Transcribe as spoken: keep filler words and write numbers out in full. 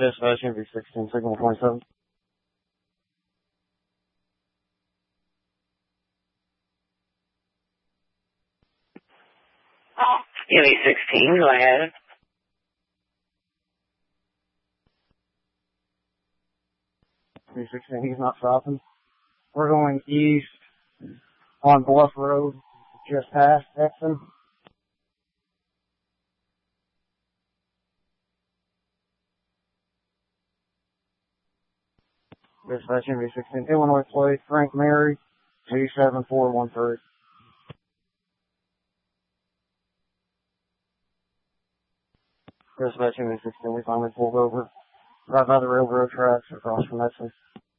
Dispatch, M V sixteen, signal twenty-seven. M V sixteen, go ahead. M V sixteen, he's not stopping. We're going east on Bluff Road, just past Exton. Dispatch, M V sixteen, Illinois plate, Frank Mary, two seven four one three. Dispatch, M V sixteen, we finally pulled over right by the railroad tracks across from Exton.